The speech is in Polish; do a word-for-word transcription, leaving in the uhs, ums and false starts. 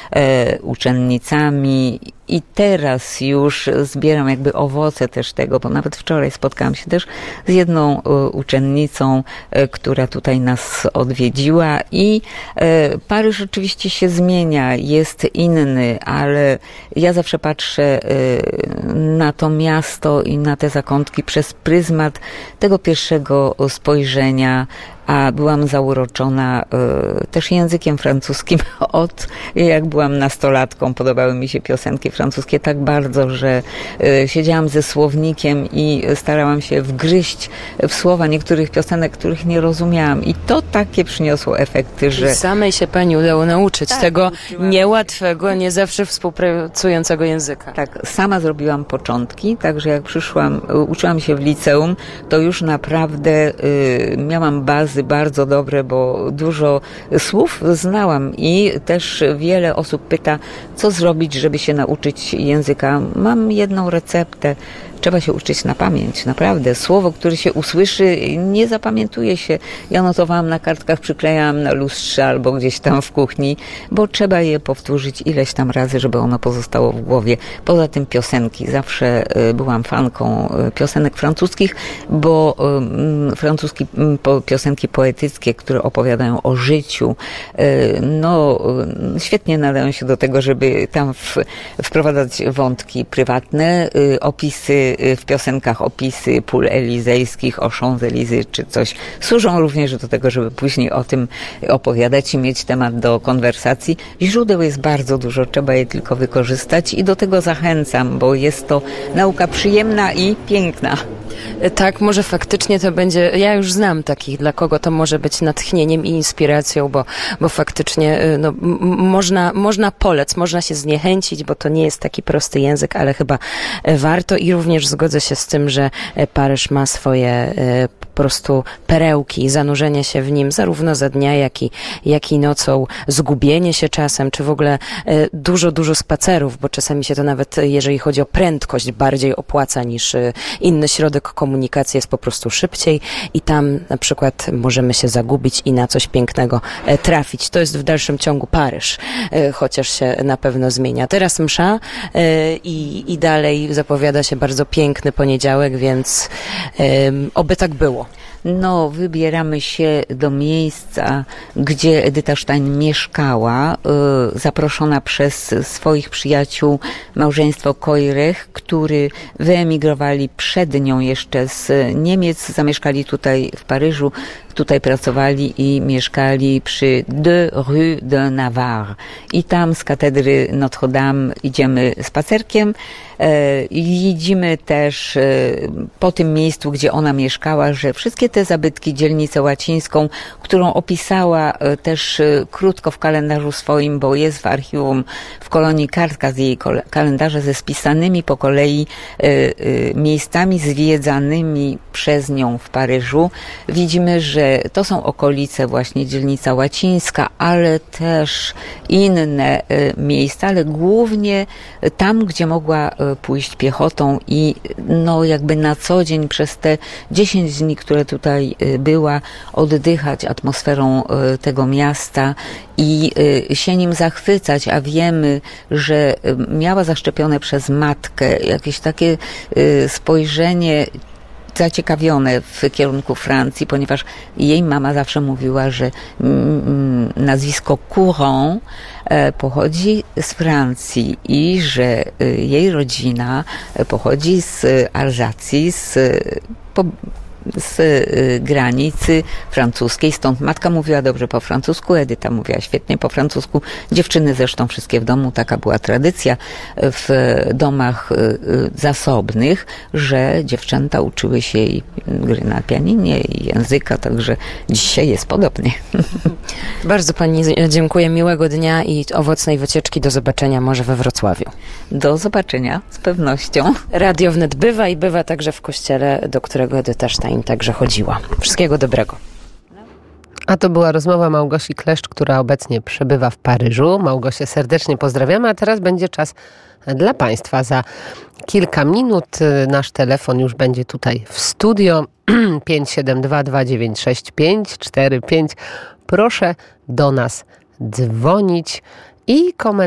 e, uczennicami. I teraz już zbieram jakby owoce też tego, bo nawet wczoraj spotkałam się też z jedną uczennicą, która tutaj nas odwiedziła i Paryż oczywiście się zmienia, jest inny, ale ja zawsze patrzę na to miasto i na te zakątki przez pryzmat tego pierwszego spojrzenia, a byłam zauroczona y, też językiem francuskim od jak byłam nastolatką. Podobały mi się piosenki francuskie tak bardzo, że y, siedziałam ze słownikiem i starałam się wgryźć w słowa niektórych piosenek, których nie rozumiałam. I to takie przyniosło efekty, że... I samej się pani udało nauczyć tak, tego niełatwego, nie zawsze współpracującego języka. Tak, sama zrobiłam początki, także jak przyszłam, uczyłam się w liceum, to już naprawdę y, miałam bazy bardzo dobre, bo dużo słów znałam i też wiele osób pyta, co zrobić, żeby się nauczyć języka. Mam jedną receptę. Trzeba się uczyć na pamięć, naprawdę. Słowo, które się usłyszy, nie zapamiętuje się. Ja notowałam na kartkach, przyklejałam na lustrze albo gdzieś tam w kuchni, bo trzeba je powtórzyć ileś tam razy, żeby ono pozostało w głowie. Poza tym piosenki. Zawsze byłam fanką piosenek francuskich, bo francuskie piosenki poetyckie, które opowiadają o życiu, no świetnie nadają się do tego, żeby tam wprowadzać wątki prywatne, opisy w piosenkach, opisy pól elizejskich, o Champs-Élysées czy coś. Służą również do tego, żeby później o tym opowiadać i mieć temat do konwersacji. Źródeł jest bardzo dużo, trzeba je tylko wykorzystać i do tego zachęcam, bo jest to nauka przyjemna i piękna. Tak, może faktycznie to będzie, ja już znam takich, dla kogo to może być natchnieniem i inspiracją, bo, bo faktycznie no, m- można, można polec, można się zniechęcić, bo to nie jest taki prosty język, ale chyba warto i również zgodzę się z tym, że Paryż ma swoje po prostu perełki, zanurzenie się w nim zarówno za dnia, jak i, jak i nocą, zgubienie się czasem, czy w ogóle dużo, dużo spacerów, bo czasami się to nawet, jeżeli chodzi o prędkość, bardziej opłaca niż inny środek komunikacji, jest po prostu szybciej i tam na przykład możemy się zagubić i na coś pięknego trafić. To jest w dalszym ciągu Paryż, chociaż się na pewno zmienia. Teraz msza i, i dalej zapowiada się bardzo piękny poniedziałek, więc oby tak było. No, wybieramy się do miejsca, gdzie Edyta Stein mieszkała, y, zaproszona przez swoich przyjaciół, małżeństwo Koyrech, którzy wyemigrowali przed nią jeszcze z Niemiec, zamieszkali tutaj w Paryżu, tutaj pracowali i mieszkali przy Deux Rue de Navarre. I tam z katedry Notre Dame idziemy spacerkiem. I widzimy też po tym miejscu, gdzie ona mieszkała, że wszystkie te zabytki, dzielnicę łacińską, którą opisała też krótko w kalendarzu swoim, bo jest w archiwum w kolonii kartka z jej kalendarza ze spisanymi po kolei miejscami zwiedzanymi przez nią w Paryżu. Widzimy, że to są okolice właśnie dzielnica łacińska, ale też inne miejsca, ale głównie tam, gdzie mogła pójść piechotą i no jakby na co dzień przez te dziesięć dni, które tutaj była, oddychać atmosferą tego miasta i się nim zachwycać, a wiemy, że miała zaszczepione przez matkę jakieś takie spojrzenie zaciekawione w kierunku Francji, ponieważ jej mama zawsze mówiła, że mm, nazwisko Courant e, pochodzi z Francji i że e, jej rodzina pochodzi z Alzacji, z po, z y, granicy francuskiej, stąd matka mówiła dobrze po francusku, Edyta mówiła świetnie po francusku, dziewczyny zresztą wszystkie w domu, taka była tradycja w domach y, zasobnych, że dziewczęta uczyły się i gry na pianinie i języka, także dzisiaj jest podobnie. Bardzo pani dziękuję, miłego dnia i owocnej wycieczki, do zobaczenia może we Wrocławiu. Do zobaczenia, z pewnością. Radio Wnet bywa i bywa także w kościele, do którego Edyta Stein także chodziła. Wszystkiego dobrego. A to była rozmowa Małgosi Kleszcz, która obecnie przebywa w Paryżu. Małgosię serdecznie pozdrawiamy, a teraz będzie czas dla Państwa. Za kilka minut nasz telefon już będzie tutaj w studio. pięć siedem dwa dwa dziewięć sześć pięć cztery pięć. Proszę do nas dzwonić i komentować.